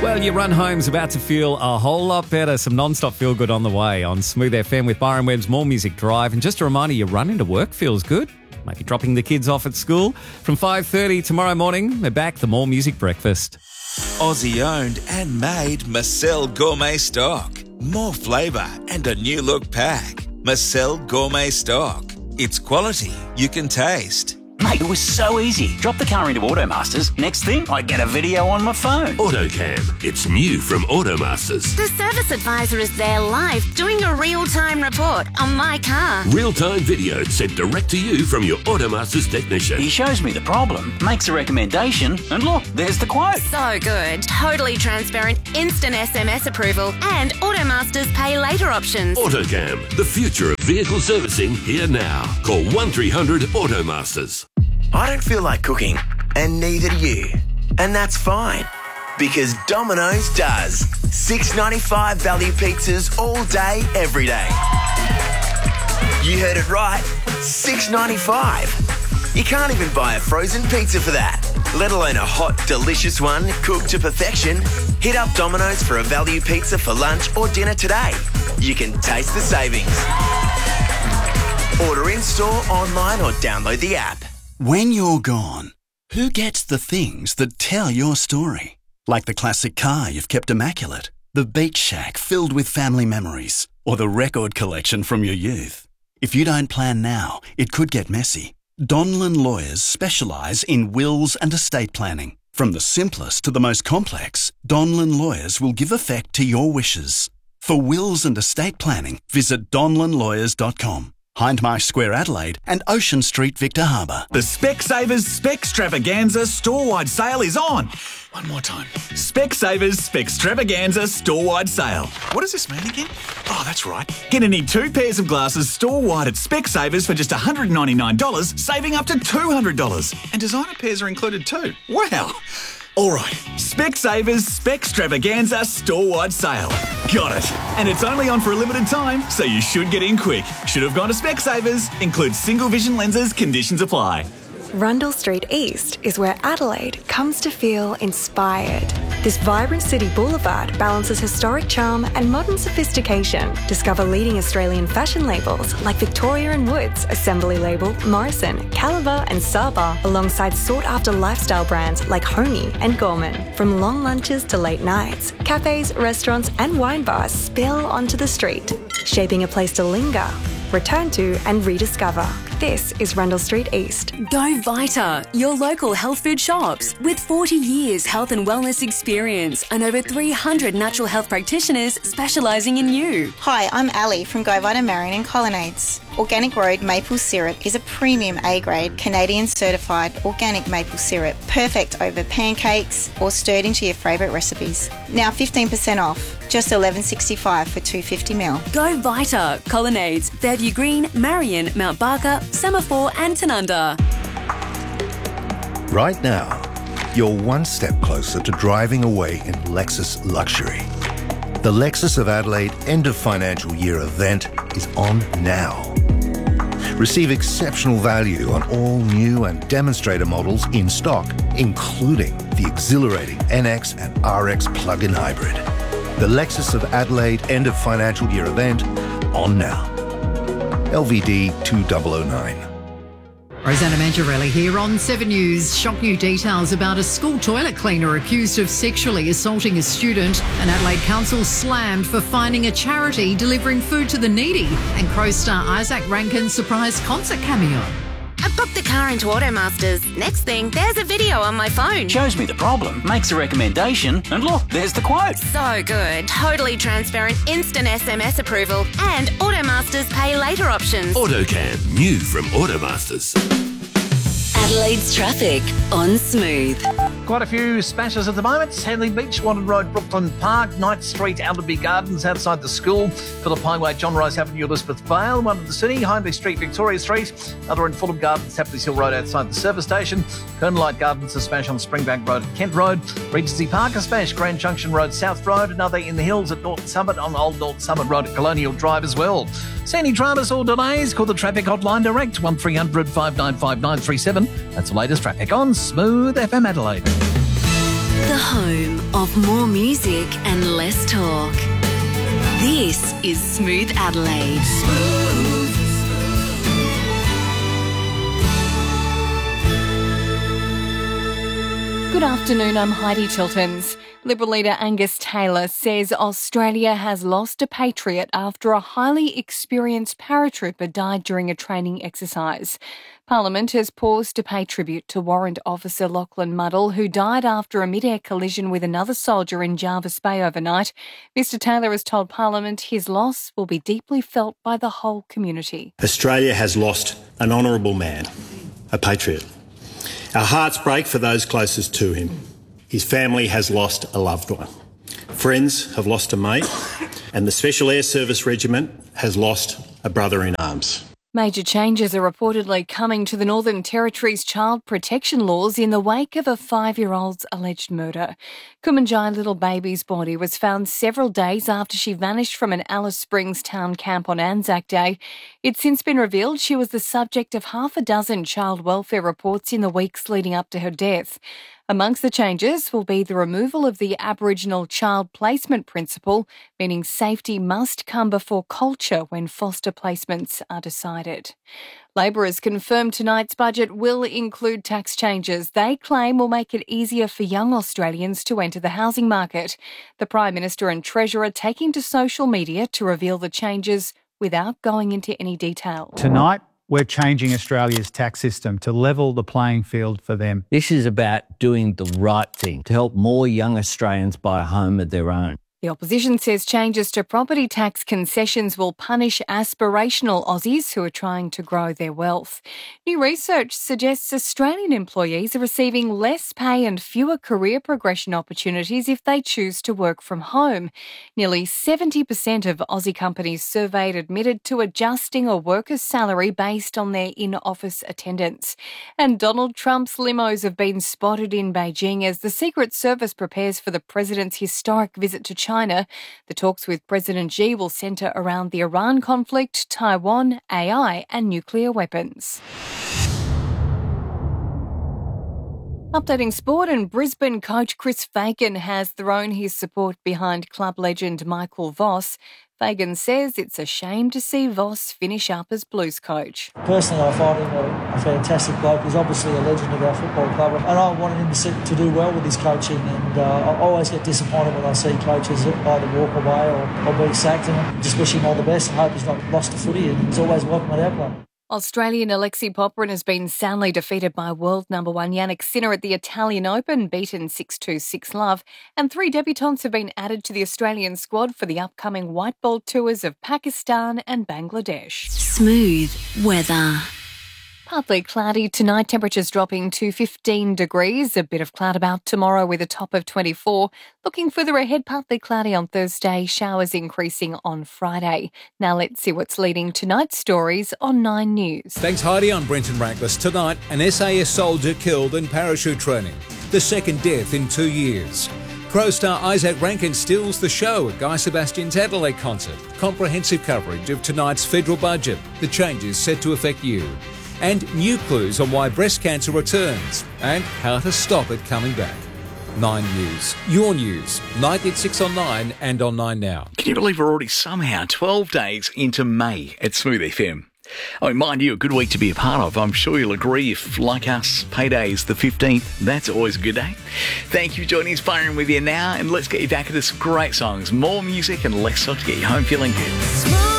Well, your run home's about to feel a whole lot better. Some non-stop feel-good on the way on Smooth FM with Byron Webb's More Music Drive. And just a reminder, your run into work feels good. Maybe dropping the kids off at school. From 5:30 tomorrow morning, they're back, the More Music Breakfast. Aussie-owned and made Marcel Gourmet Stock. More flavour and a new look pack. Marcel Gourmet Stock. It's quality you can taste. Mate, it was so easy. Drop the car into Automasters. Next thing, I get a video on my phone. AutoCam. It's new from Automasters. The service advisor is there live doing a real-time report on my car. Real-time video sent direct to you from your Automasters technician. He shows me the problem, makes a recommendation, and look, there's the quote. So good. Totally transparent, instant SMS approval, and Automasters pay later options. AutoCam. The future of vehicle servicing here now. Call 1300 Automasters. I don't feel like cooking, and neither do you. And that's fine, because Domino's does. $6.95 value pizzas all day, every day. You heard it right, $6.95. You can't even buy a frozen pizza for that, let alone a hot, delicious one cooked to perfection. Hit up Domino's for a value pizza for lunch or dinner today. You can taste the savings. Order in-store, online, or download the app. When you're gone, who gets the things that tell your story? Like the classic car you've kept immaculate, the beach shack filled with family memories, or the record collection from your youth. If you don't plan now, it could get messy. Donlan Lawyers specialise in wills and estate planning. From the simplest to the most complex, Donlan Lawyers will give effect to your wishes. For wills and estate planning, visit donlanlawyers.com. Hindmarsh Square, Adelaide, and Ocean Street, Victor Harbour. The Specsavers Specstravaganza store-wide sale is on. One more time. Specsavers Specstravaganza store-wide sale. What does this mean again? Oh, that's right. Get any 2 pairs of glasses store-wide at Specsavers for just $199, saving up to $200. And designer pairs are included too. Wow. All right, Specsavers Specstravaganza store-wide sale. Got it. And it's only on for a limited time, so you should get in quick. Should have gone to Specsavers. Includes single vision lenses. Conditions apply. Rundle Street East is where Adelaide comes to feel inspired. This vibrant city boulevard balances historic charm and modern sophistication. Discover leading Australian fashion labels like Victoria & Woods, Assembly Label, Morrison, Caliber and Saba, alongside sought-after lifestyle brands like Homey and Gorman. From long lunches to late nights, cafes, restaurants and wine bars spill onto the street, shaping a place to linger, return to and rediscover. This is Rundle Street East. Go Vita, your local health food shops. With 40 years health and wellness experience and over 300 natural health practitioners specialising in you. Hi, I'm Ali from Go Vita Marion and Colonnades. Organic Road maple syrup is a premium A-grade Canadian certified organic maple syrup, perfect over pancakes or stirred into your favourite recipes. Now 15% off, just $11.65 for 250ml. Go Vita, Colonnades, Fairview Green, Marion, Mount Barker, Semaphore and Tanunda. Right now, you're one step closer to driving away in Lexus luxury. The Lexus of Adelaide end of financial year event is on now. Receive exceptional value on all new and demonstrator models in stock, including the exhilarating NX and RX plug-in hybrid. The Lexus of Adelaide end of financial year event on now. LVD 2009. Rosanna Mangiarelli here on 7 News. Shock new details about a school toilet cleaner accused of sexually assaulting a student. An Adelaide council slammed for finding a charity delivering food to the needy. And Crow star Isaac Rankin's surprise concert cameo. I booked the car into Automasters. Next thing, there's a video on my phone. Shows me the problem, makes a recommendation, and look, there's the quote. So good. Totally transparent, instant SMS approval, and Automasters pay later options. AutoCam. New from Automasters. Adelaide's traffic on Smooth. Quite a few smashes at the moment. Hanley Beach, Wanted Road, Brooklyn Park, Knight Street, Alderby Gardens outside the school, Phillip Highway, John Rice Avenue, Elizabeth Vale, one in the city, Hindley Street, Victoria Street, other in Fulham Gardens, Tapley's Hill Road outside the service station, Kernelight Gardens, a smash on Springbank Road at Kent Road, Regency Park, a smash, Grand Junction Road, South Road, another in the hills at Norton Summit, on Old Norton Summit Road at Colonial Drive as well. See any dramas or delays? Call the traffic hotline direct, 1300 595 937. That's the latest traffic on Smooth FM Adelaide. The home of more music and less talk. This is Smooth Adelaide. Good afternoon, I'm Heidi Chiltons. Liberal leader Angus Taylor says Australia has lost a patriot after a highly experienced paratrooper died during a training exercise. Parliament has paused to pay tribute to Warrant Officer Lachlan Muddle, who died after a mid-air collision with another soldier in Jervis Bay overnight. Mr Taylor has told Parliament his loss will be deeply felt by the whole community. Australia has lost an honourable man, a patriot. Our hearts break for those closest to him. His family has lost a loved one. Friends have lost a mate, and the Special Air Service Regiment has lost a brother in arms. Major changes are reportedly coming to the Northern Territory's child protection laws in the wake of a 5-year-old's alleged murder. Kumanjai little baby's body was found several days after she vanished from an Alice Springs town camp on Anzac Day. It's since been revealed she was the subject of half a dozen child welfare reports in the weeks leading up to her death. Amongst the changes will be the removal of the Aboriginal child placement principle, meaning safety must come before culture when foster placements are decided. Labor has confirmed tonight's budget will include tax changes they claim will make it easier for young Australians to enter the housing market. The Prime Minister and Treasurer taking to social media to reveal the changes without going into any detail. Tonight, we're changing Australia's tax system to level the playing field for them. This is about doing the right thing to help more young Australians buy a home of their own. The opposition says changes to property tax concessions will punish aspirational Aussies who are trying to grow their wealth. New research suggests Australian employees are receiving less pay and fewer career progression opportunities if they choose to work from home. Nearly 70% of Aussie companies surveyed admitted to adjusting a worker's salary based on their in-office attendance. And Donald Trump's limos have been spotted in Beijing as the Secret Service prepares for the president's historic visit to China. The talks with President Xi will centre around the Iran conflict, Taiwan, AI and nuclear weapons. Updating sport, and Brisbane coach Chris Fagan has thrown his support behind club legend Michael Voss. Fagan says it's a shame to see Voss finish up as Blues coach. Personally, I find him a fantastic bloke. He's obviously a legend of our football club, and I wanted him to do well with his coaching. And I always get disappointed when I see coaches either walk away or be sacked, and I just wish him all the best. I hope he's not lost to footy, and he's always welcome at our club. Australian Alexei Popyrin has been soundly defeated by world number one Jannik Sinner at the Italian Open, beaten 6-2, 6-love, and 3 debutants have been added to the Australian squad for the upcoming white ball tours of Pakistan and Bangladesh. Smooth weather. Partly cloudy tonight, temperatures dropping to 15 degrees. A bit of cloud about tomorrow with a top of 24. Looking further ahead, partly cloudy on Thursday, showers increasing on Friday. Now let's see what's leading tonight's stories on 9 News. Thanks, Heidi. I'm Brenton Rankless. Tonight, an SAS soldier killed in parachute training. The second death in 2 years. Crow star Isaac Rankin steals the show at Guy Sebastian's Adelaide concert. Comprehensive coverage of tonight's federal budget. The changes set to affect you. And new clues on why breast cancer returns and how to stop it coming back. 9 News. Your news. 9 at 6 on 9 and on 9 Now. Can you believe we're already somehow 12 days into May at Smooth FM? Oh, mind you, a good week to be a part of. I'm sure you'll agree if, like us, payday is the 15th. That's always a good day. Thank you for joining us, firing with you now, and let's get you back into some great songs. More music and less talk to get you home feeling good.